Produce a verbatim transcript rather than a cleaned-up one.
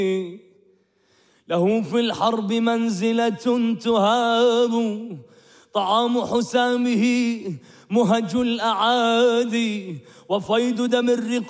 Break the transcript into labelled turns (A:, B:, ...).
A: له في الحرب منزلة تهاب، طعام حسامه مهج الأعادي، وفيض دم الرقاب